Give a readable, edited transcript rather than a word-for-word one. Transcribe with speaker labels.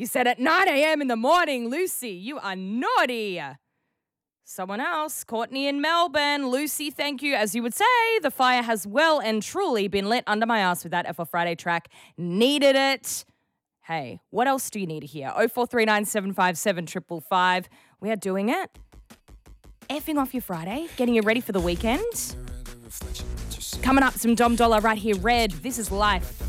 Speaker 1: You said at 9 a.m. in the morning, Lucy, you are naughty. Someone else, Courtney in Melbourne. Lucy, thank you. As you would say, the fire has well and truly been lit under my ass with that FL Friday track. Needed it. Hey, what else do you need to hear? 0439 757 555. We are doing it. Effing off your Friday, getting you ready for the weekend. Coming up, some Dom Dollar right here, Red. This is life.